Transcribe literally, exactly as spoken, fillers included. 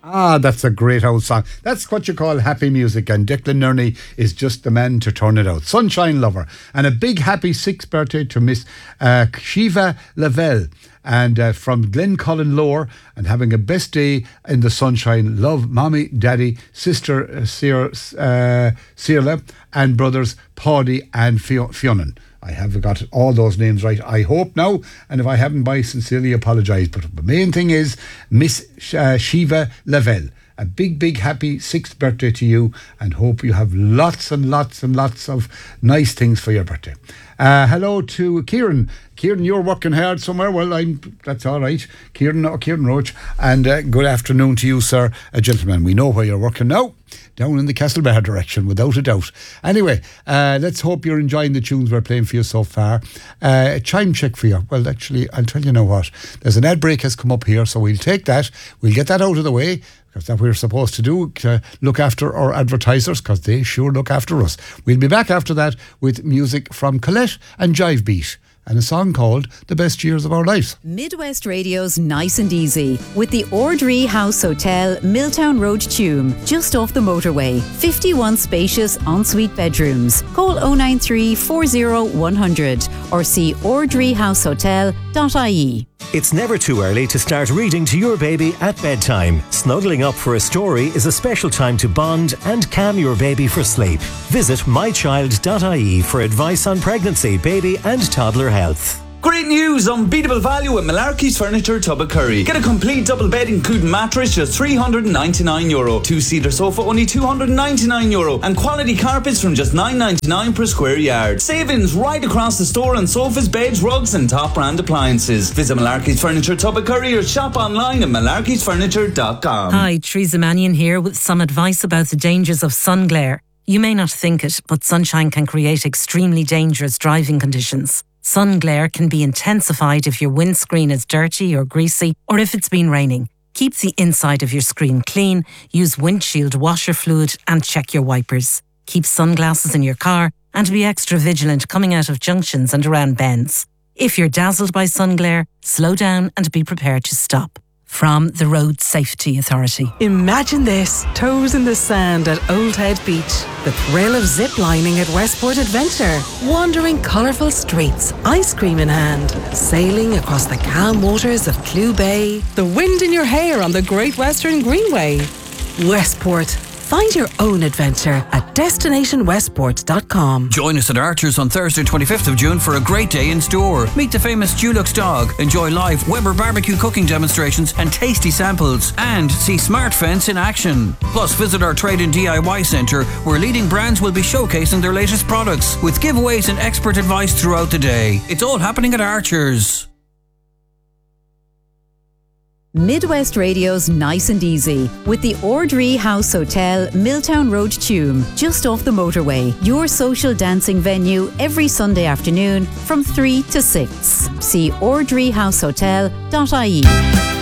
Ah, that's a great old song. That's what you call happy music, and Declan Nerney is just the man to turn it out. Sunshine Lover. And a big happy sixth birthday to Miss uh, Shiva Lavelle. And uh, from Glencullen Lower, and having a best day in the sunshine. Love, mommy, daddy, sister uh, Sir, uh, Cirla, and brothers Paddy and Fionnan. I have got all those names right, I hope now, and if I haven't, I sincerely apologise. But the main thing is Miss uh, Shiva Lavelle. A big, big happy sixth birthday to you, and hope you have lots and lots and lots of nice things for your birthday. Uh, hello to Kieran. Kieran, you're working hard somewhere. Well, I'm. That's all right. Kieran, oh, Kieran Roach. And uh, good afternoon to you, sir. A gentleman. We know where you're working now. Down in the Castlebar direction, without a doubt. Anyway, uh, let's hope you're enjoying the tunes we're playing for you so far. Uh, a chime check for you. Well, actually, I'll tell you now what. There's an ad break has come up here, so we'll take that. We'll get that out of the way, because that we're supposed to do, to look after our advertisers, because they sure look after us. We'll be back after that with music from Colette and Jive Beat, and a song called The Best Years of Our Lives. Midwest Radio's Nice and Easy with the Ordree House Hotel, Milltown Road, Tuam, just off the motorway. fifty-one spacious ensuite bedrooms. Call oh nine three, four oh, one hundred or see ordree house hotel dot I E. It's never too early to start reading to your baby at bedtime. Snuggling up for a story is a special time to bond and calm your baby for sleep. Visit my child dot I E for advice on pregnancy, baby and toddler health. Great news! Unbeatable value at Malarkey's Furniture, Tubbacurry. Get a complete double bed including mattress, just three hundred ninety-nine euro. Two-seater sofa, only two hundred ninety-nine euro. And quality carpets from just nine ninety-nine per square yard. Savings right across the store on sofas, beds, rugs and top brand appliances. Visit Malarkey's Furniture, Tubbacurry or shop online at malarkeys furniture dot com. Hi, Teresa Mannion here with some advice about the dangers of sun glare. You may not think it, but sunshine can create extremely dangerous driving conditions. Sun glare can be intensified if your windscreen is dirty or greasy, or if it's been raining. Keep the inside of your screen clean, use windshield washer fluid and check your wipers. Keep sunglasses in your car and be extra vigilant coming out of junctions and around bends. If you're dazzled by sun glare, slow down and be prepared to stop. From the Road Safety Authority. Imagine this, toes in the sand at Old Head Beach. The thrill of zip-lining at Westport Adventure. Wandering colourful streets, ice cream in hand. Sailing across the calm waters of Clew Bay. The wind in your hair on the Great Western Greenway. Westport. Find your own adventure at destination westport dot com. Join us at Archer's on Thursday twenty-fifth of June for a great day in store. Meet the famous Dulux dog, enjoy live Weber barbecue cooking demonstrations and tasty samples, and see Smart Fence in action. Plus visit our trade and D I Y centre where leading brands will be showcasing their latest products with giveaways and expert advice throughout the day. It's all happening at Archer's. Midwest Radio's Nice and Easy with the Ordree House Hotel, Milltown Road, Tuam, just off the motorway. Your social dancing venue every Sunday afternoon from three to six. See ordree house hotel dot I E.